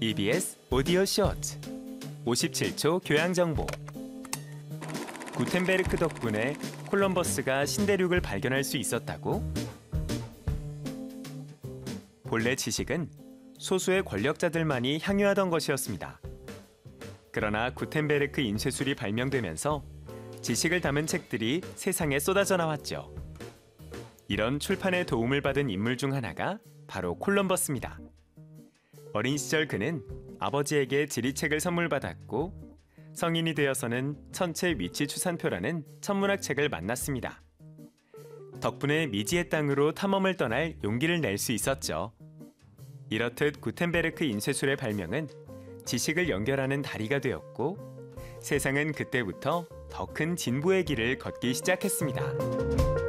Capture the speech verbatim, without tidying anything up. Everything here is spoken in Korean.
이비에스 오디오 쇼트 오십칠 초 교양정보. 구텐베르크 덕분에 콜럼버스가 신대륙을 발견할 수 있었다고? 본래 지식은 소수의 권력자들만이 향유하던 것이었습니다. 그러나 구텐베르크 인쇄술이 발명되면서 지식을 담은 책들이 세상에 쏟아져 나왔죠. 이런 출판에 도움을 받은 인물 중 하나가 바로 콜럼버스입니다. 어린 시절 그는 아버지에게 지리책을 선물 받았고 성인이 되어서는 천체 위치 추산표라는 천문학 책을 만났습니다. 덕분에 미지의 땅으로 탐험을 떠날 용기를 낼 수 있었죠. 이렇듯 구텐베르크 인쇄술의 발명은 지식을 연결하는 다리가 되었고 세상은 그때부터 더 큰 진보의 길을 걷기 시작했습니다.